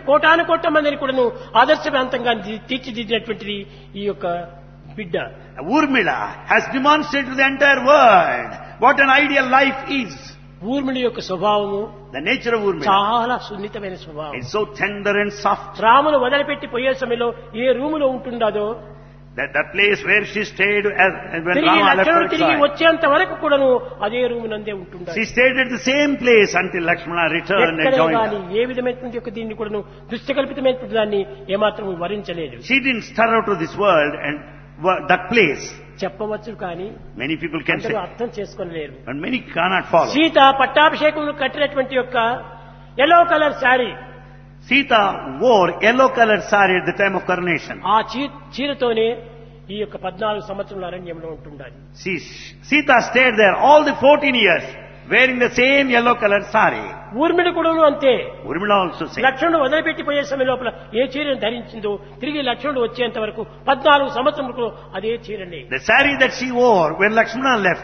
కోటాను కోట్ల మందిని కూడాను ఆదర్శవంతంగా తీర్చిదిద్దినటువంటిది ఈ యొక్క బిడ్డ. Urmila has demonstrated to the entire world what an ideal life is. Urmila యొక్క స్వభావము, The nature of Urmila చాలా సున్నితమైన స్వభావం. is so tender and soft. రామును వదిలిపెట్టి పోయే సమయంలో ఏ రూములో ఉంటుండదో That place where she stayed when తిరిగి Rama left లక్ష్మణుడు her తిరిగి exile. వచ్చేంత వరకు కూడాను అదే రూము నందే ఉంటుండాలి. She stayed at the same place until Lakshmana returned and ఎక్కడే joined కానీ her. ఏ విధమైనటువంటి యొక్క దీన్ని కూడాను దుష్టకల్పితమైనటువంటి దాన్ని ఏమాత్రం వరించలేదు. She didn't stir out of this world and that place. చెప్పవచ్చు కానీ Many people can అందరూ say, అర్థం చేసుకొనలేరు. and many cannot follow. Sita పట్టాభిషేకం కట్టినటువంటి యొక్క yellow colour sari, Sita wore yellow colored saree at the time of coronation. ఆ చీరతోనే ఈ యొక్క 14 సంవత్సరాల అరణ్యంలో ఉంటుండాలి. Sita stayed there all the 14 years wearing the same yellow colored saree. Urmila కూడాను అంతే. Urmila also said. లక్ష్మణుడు వదిలిపెట్టిపోయే సమయం లోపల ఏ చీరను ధరించిందో తిరిగి లక్ష్మణుడు వచ్చేంత వరకు 14 సంవత్సరములకు అదే చీరనే. The saree that she wore when Lakshmana left,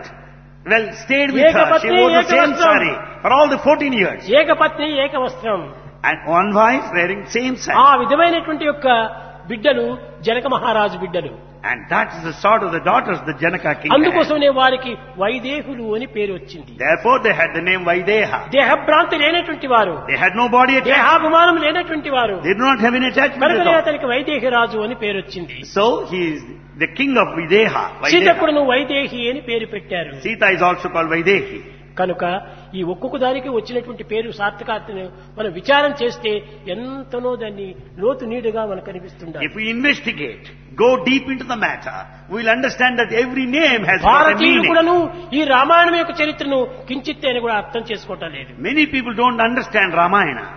stayed with her. She wore the same saree for all the 14 years. ఏకపత్ని ఏక వస్త్రం. And one wife wearing same ఆ saree. విధమైనటువంటి యొక్క బిడ్డలు జనక మహారాజు బిడ్డలు. And that is the sort of the daughters that Janaka king had. అందుకోసమే వారికి వైదేహులు అని పేరు వచ్చింది. Therefore they had the name Vaideha. దేహభ్రాంతి లేనటువంటి వారు, They had no body attachment. దేహాభిమానం లేనటువంటి వారు, They do not have any attachment at కనుకనే all. అతనికి వైదేహి రాజు అని పేరు వచ్చింది. So he is the king of Videha. సీతకుడును Vaidehi అని పేరు పెట్టారు. Sita is also called Vaidehi. కనుక ఈ ఒక్కొక్క దానికి వచ్చినటువంటి పేరు సార్థకార్థను మనం విచారం చేస్తే ఎంతనో దాన్ని లోతు నీడుగా మనకు కనిపిస్తుంది. If we investigate, go deep into the matter, we will understand that every name has got a భారతీయులు meaning. కూడాను ఈ రామాయణం యొక్క చరిత్రను కించిత్ అని కూడా అర్థం చేసుకోవటం లేదు. Many people don't understand Ramayana.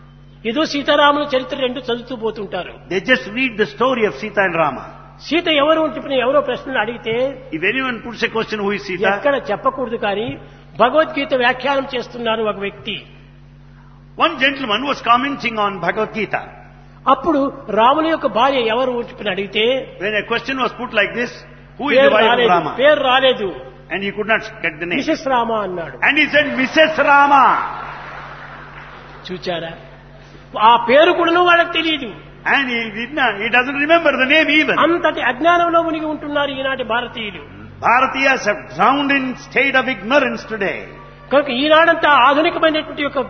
ఏదో సీతారాముల చరిత్ర రెండు చదువుతూ పోతుంటారు. They just read the story of Sita and Rama. Sita ఎవరు చెప్పిన ఎవరో ప్రశ్నలు అడిగితే If anyone puts a question, who is Sita? ఎక్కడ చెప్పకూడదు కానీ భగవద్గీత వ్యాఖ్యానం చేస్తున్నారు ఒక వ్యక్తి. One gentleman was commenting on Bhagavad Gita. అప్పుడు రాముల యొక్క భార్య ఎవరు చెప్పిన అడిగితే When a question was put like this, who is the wife of Rama? పేరు రాలేదు. And he could not get the name. Mrs Rama అన్నాడు. And he said, Mrs. Rama. చూచారా, ఆ పేరు కూడా వాళ్ళకి తెలియదు. And he doesn't remember the name even. అంతటి అజ్ఞానంలో మునిగి ఉంటున్నారు ఈనాటి భారతీయులు. Bharatiyas have drowned in state of ignorance today. కనుక ఈనాడంతా ఆధునికమైనటువంటి యొక్క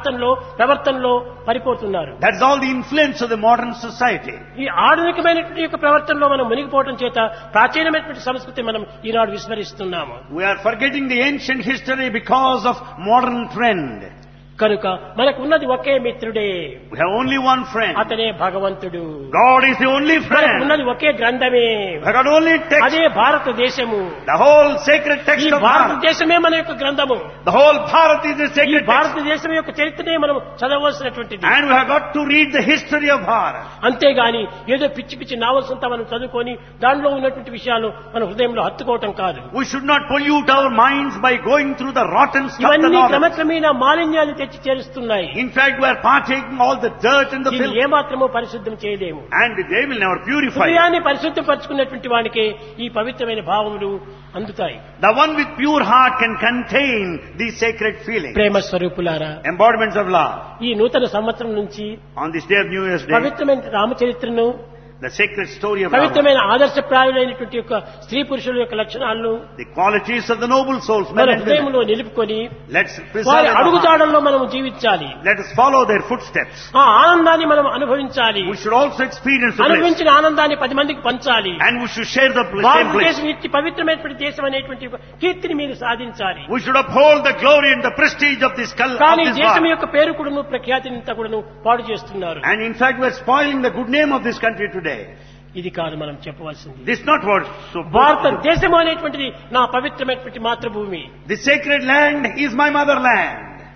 ప్రవర్తనలో పడిపోతున్నారు. That's all the influence of the modern society. ఈ ఆధునికమైనటువంటి యొక్క ప్రవర్తనలో మనం మునిగిపోవడం చేత ప్రాచీనమైనటువంటి సంస్కృతి మనం ఈనాడు విస్మరిస్తున్నాము. We are forgetting the ancient history because of modern trend. కనుక మనకు ఉన్నది ఒకే మిత్రుడే, We have only one friend. అతనే భగవంతుడు. God is the only మనకు friend. ఉన్నది ఒకే గ్రంథమే, We got only text. అదే భారతదేశము. The whole sacred text ఈ of Bharat. భారతదేశమే మన యొక్క గ్రంథము. The whole Bharat is the ఈ sacred text. భారతదేశం యొక్క చరిత్రనే మనం చదవవలసినటువంటిది. And we have got to read the history of Bharat. అంతేగాని ఏదో పిచ్చి పిచ్చి నావల్స్ అంతా మనం చదువుకొని దానిలో ఉన్నటువంటి విషయాలు మన హృదయంలో హత్తుకోవటం కాదు. We should not pollute our minds by going through the rotten stuff. The ఇవన్నీ novels. క్రమక్రమేణా మాలిన్యాన్ని తెచ్చి చేరుస్తున్నాయి. In fact, we are partaking all the dirt and the దీన్ని filth. ఏమాత్రమో పరిశుద్ధం చేయలేము. And they will never purify. హృదయాన్ని పరిశుద్ధపరచుకున్నటువంటి వానికే ఈ పవిత్రమైన భావములు అందుతాయి. The one with pure heart can contain these sacred feelings. ప్రేమ స్వరూపులారా, Embodiments of love. ఈ నూతన సంవత్సరం నుంచి On this day of New Year's Day, పవిత్రమైన రామచరిత్రను, the sacred story of Rama, పవిత్రమైన ఆదర్శప్రాయులైనటువంటి యొక్క స్త్రీ పురుషుల యొక్క లక్షణాలను the qualities of the noble souls, men మన and women. హృదయంలో నిలుపుకొని Let's preserve వారి our heart. అడుగుజాడల్లో మనం జీవించాలి. Let us follow their footsteps. ఆ ఆనందాన్ని మనం అనుభవించాలి. We should also experience the bliss. అనుభవించిన ఆనందాన్ని 10 మందికి పంచాలి. And we should share the same bliss. భారతదేశం ఇట్టి పవిత్రమైనటువంటి దేశం అనేటువంటి ఒక కీర్తిని మీరు సాధించాలి. We should uphold the glory and the prestige of this కానీ దేశం Bharat. యొక్క పేరు కూడాను ప్రఖ్యాతిని కూడాను పాడు చేస్తున్నారు. And in fact, we are spoiling the good name of this country today. ఇది కాదు మనం చెప్పవలసింది. This is not what so భారతదేశం అనేటువంటిది నా పవిత్రమైనటువంటి మాతృభూమి. The sacred land is my motherland.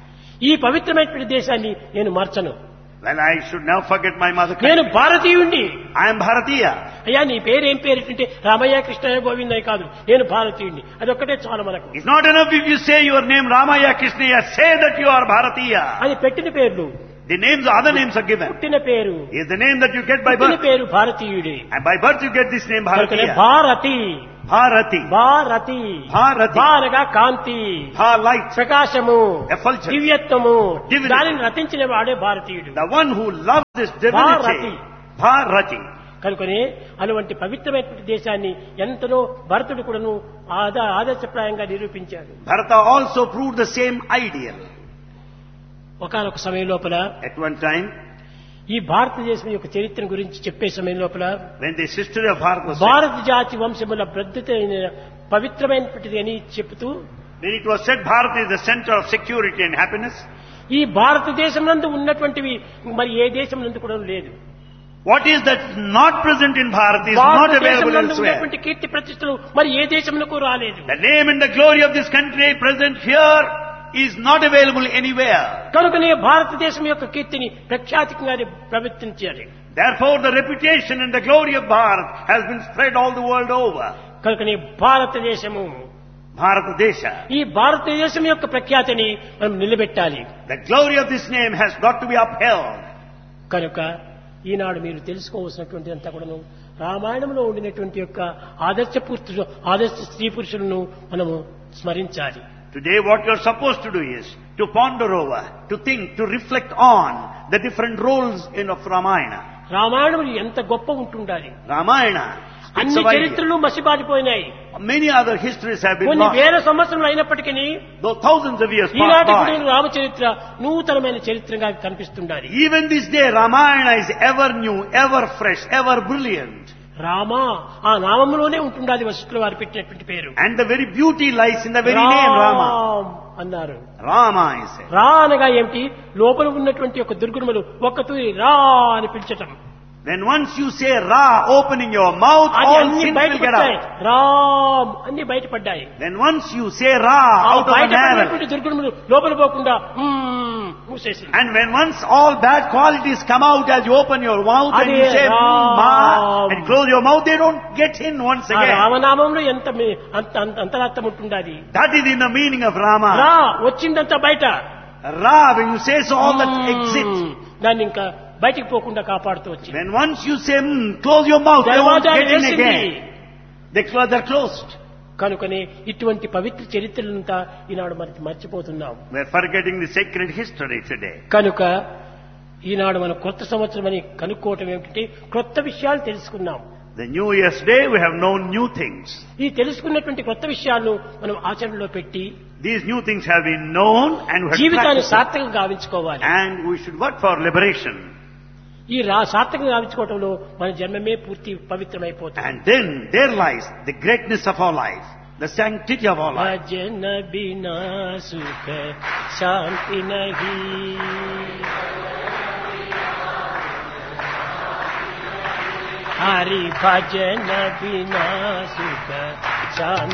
ఈ పవిత్రమైనటువంటి దేశాన్ని నేను మార్చను. Well, I should now forget my mother నేను country. భారతీయుణ్ణి. I am Bharatiya. అయ్యా నీ పేరేం పేరు అంటే రామయ్య కృష్ణయ్య గోవిందయ్య కాదు, నేను భారతీయుణ్ణి. అదొక్కటే చాలు మనకు. It's not enough if you say your name Ramaya Krishnaya. Say that you are Bharatiya. అది పెట్టిన పేర్లు. The names, other names are given. పుట్టిన పేరు Is the name that you get by పుట్టిన birth. పేరు భారతీయుడే. And by birth you get this name కనుకనే Bharatiya. Bharati Bharati. Bharati Bharati. భారగా కాంతి Bha light. ప్రకాశము Effulgence. దివ్యత్వము Divinity. దానిని రచించిన వాడే భారతీయుడు. The one who loves this divinity. Bharati. Bharati. కనుకనే అటువంటి పవిత్రమైనటువంటి దేశాన్ని ఎంతనో భరతుడు కూడాను ఆదర్శప్రాయంగా నిరూపించాడు. Bharata also proved the same ideal. ఒకానొక సమయం లోపల At one time, ఈ భారతదేశం యొక్క చరిత్ర గురించి చెప్పే సమయం లోపల when this history of Bharat was said, భారత జాతి వంశముల ప్రద్యుతైన పవిత్రమైనటువంటిది అని చెబుతూ when it was said Bharat is the center of security and happiness, ఈ భారతదేశం నందు ఉన్నటువంటివి మరి ఏ దేశం నందు కూడా లేదు. what is that not present in Bharat is not భారతదేశం available నందు elsewhere. ఉన్నటువంటి కీర్తి ప్రతిష్టలు మరి ఏ దేశమునకు రాలేదు. The name and the glory of this country present here is not available anywhere. కనుకనే భారతదేశం యొక్క కీర్తిని ప్రఖ్యాతికంగా ప్రవర్తించారు. Therefore the reputation and the glory of Bharat has been spread all the world over. కనుకనే భారతదేశము Bharata Desha. ఈ భారతదేశం యొక్క ప్రఖ్యాతిని మనం నిలబెట్టాలి. The glory of this name has got to be upheld. కనుక ఈనాడు మీరు తెలుసుకోవాల్సినటువంటి అంతా కూడాను రామాయణంలో ఉండినటువంటి యొక్క ఆదర్శ స్త్రీ పురుషులను మనము స్మరించాలి. Today what you are supposed to do is to ponder over, to think, to reflect on the different roles of Ramayana. Ramayanam ఎంత గొప్ప ఉంటుండాలి. Ramayana. అన్ని చరిత్రలు మసిబారిపోయినాయి. Many other histories have been కొన్ని lost. వేల సంవత్సరాలు అయినప్పటికీ Though thousands of years ఈనాటి passed by. రామచరిత్ర నూతనమైన చరిత్రగా కనిపిస్తుండాలి. Even this day Ramayana is ever new, ever fresh, ever brilliant. Rama ఆ నామంలోనే ఉంటుండాలి. వశిష్ఠుల వారు పెట్టినటువంటి పేరు. And the very beauty lies in the very name Rama. Ram అన్నారు. Rama is it. రా అనగా ఏమిటి? లోపల ఉన్నటువంటి ఒక దుర్గుణములు ఒక్కతూరి రా అని పిలిచటం. When once you say Ra, opening your mouth, అది all అన్ని sins will get బయటపడ్డాయి. out. రామ్ అన్ని బయటపడ్డాయి. When once you say Ra ఆ out of an బయటపడినటువంటి arrow, దుర్గుణములు లోపల పోకుండా మూసేసింది. and when once all bad qualities come out as you open your mouth and you say Ma and close your mouth, they don't get in once ఆ again. రామనామంలో ఎంత అంతరార్థం ఉంటుండాలి. That is in the meaning of Rama. రా వచ్చిందంతా బయట. Ra, when you say so, all that exits. దాన్ని ఇంకా బయటికి పోకుండా కాపాడుతూ వచ్చింది. When once you say close your mouth, they won't దర్వాజాలు get in వేసింది. again. They're closed. కనుకనే ఇటువంటి పవిత్ర చరిత్రలంతా ఈనాడు మనకి మర్చిపోతున్నాం. We're forgetting the sacred history today. కనుక ఈనాడు మనం కొత్త సంవత్సరం అని కనుక్కోవటం ఏమిటంటే క్రొత్త విషయాలు తెలుసుకున్నాం. The New Year's Day, we have known new things. ఈ తెలుసుకున్నటువంటి కొత్త విషయాలను మనం ఆచరణలో పెట్టి These new things have been known and we have జీవితాన్ని practiced సార్థకంగా గావించుకోవాలి. and we should work for liberation. ఈ సార్థకంగా గావించుకోవటంలో మన జన్మమే పూర్తి పవిత్రమైపోతుంది. And then there lies the greatness of our life, the sanctity of our life. భజన బినా సుఖ శాంతి నహీ, హరి భజన బినా సుఖ శాంతి